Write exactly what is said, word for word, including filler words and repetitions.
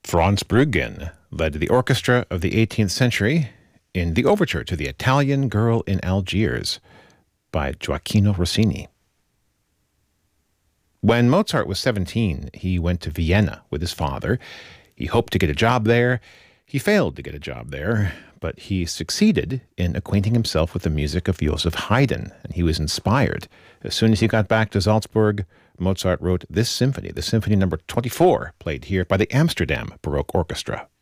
Franz Bruggen led the orchestra of the eighteenth century in the overture to The Italian Girl in Algiers by Gioacchino Rossini. When Mozart was seventeen, he went to Vienna with his father. He hoped to get a job there. He failed to get a job there, but he succeeded in acquainting himself with the music of Joseph Haydn, and he was inspired. As soon as he got back to Salzburg, Mozart wrote this symphony, the Symphony Number twenty-four, played here by the Amsterdam Baroque Orchestra.